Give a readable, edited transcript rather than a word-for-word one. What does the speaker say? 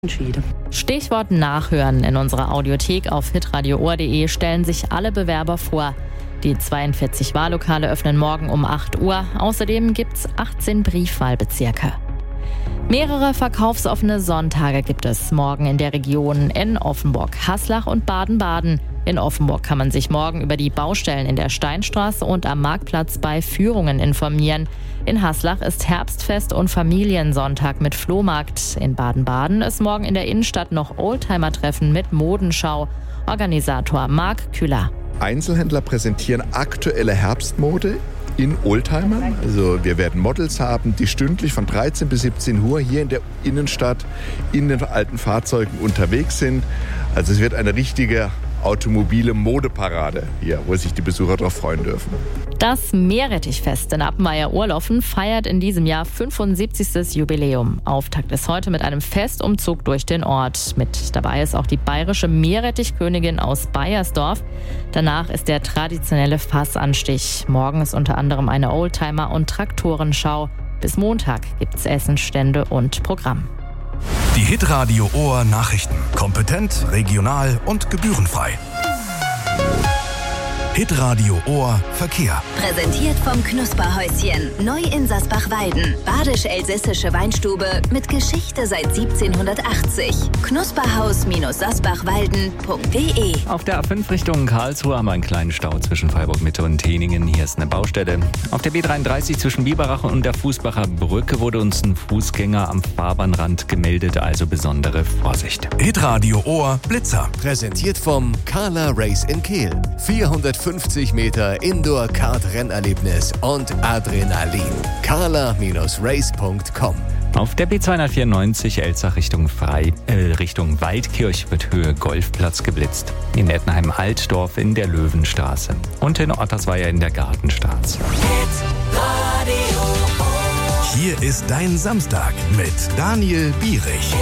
entschieden. Stichwort Nachhören. In unserer Audiothek auf hitradioohr.de stellen sich alle Bewerber vor. Die 42 Wahllokale öffnen morgen um 8 Uhr. Außerdem gibt's 18 Briefwahlbezirke. Mehrere verkaufsoffene Sonntage gibt es morgen in der Region in Offenburg, Haslach und Baden-Baden. In Offenburg kann man sich morgen über die Baustellen in der Steinstraße und am Marktplatz bei Führungen informieren. In Haslach ist Herbstfest und Familiensonntag mit Flohmarkt. In Baden-Baden ist morgen in der Innenstadt noch Oldtimer-Treffen mit Modenschau. Organisator Marc Kühler. Einzelhändler präsentieren aktuelle Herbstmode in Oldtimern. Also wir werden Models haben, die stündlich von 13 bis 17 Uhr hier in der Innenstadt in den alten Fahrzeugen unterwegs sind. Also es wird eine richtige automobile Modeparade hier, wo sich die Besucher darauf freuen dürfen. Das Meerrettichfest in Appenweier-Ohrloffen feiert in diesem Jahr 75. Jubiläum. Auftakt ist heute mit einem Festumzug durch den Ort. Mit dabei ist auch die bayerische Meerrettichkönigin aus Baiersdorf. Danach ist der traditionelle Fassanstich. Morgen ist unter anderem eine Oldtimer- und Traktorenschau. Bis Montag gibt's Essensstände und Programm. Die Hitradio Ohr Nachrichten. Kompetent, regional und gebührenfrei. Hitradio Ohr Verkehr. Präsentiert vom Knusperhäuschen. Neu in Sasbach-Weiden. Badisch-elsässische Weinstube mit Geschichte seit 1780. Knusperhaus-sasbachwalden.de. Auf der A5 Richtung Karlsruhe haben wir einen kleinen Stau zwischen Freiburg-Mitte und Teningen. Hier ist eine Baustelle. Auf der B33 zwischen Biberach und der Fußbacher Brücke wurde uns ein Fußgänger am Fahrbahnrand gemeldet, also besondere Vorsicht. Hitradio Ohr Blitzer. Präsentiert vom Carla Race in Kehl. 450 Meter Indoor-Kart-Rennerlebnis und Adrenalin. carla-race.com. Auf der B294 Elzach Richtung Waldkirch wird Höhe Golfplatz geblitzt. In Ettenheim-Altdorf in der Löwenstraße. Und in Ottersweier in der Gartenstraße. Hier ist dein Samstag mit Daniel Bierich.